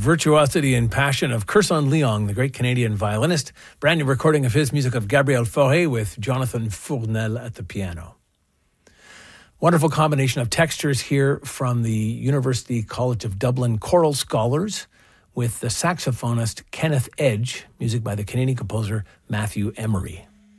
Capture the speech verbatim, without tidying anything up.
virtuosity and passion of Kirsan Leong, the great Canadian violinist. Brand new recording of his music of Gabriel Fauré with Jonathan Fournel at the piano. Wonderful combination of textures here from the University College of Dublin Choral Scholars with the saxophonist Kenneth Edge, music by the Canadian composer Matthew Emery.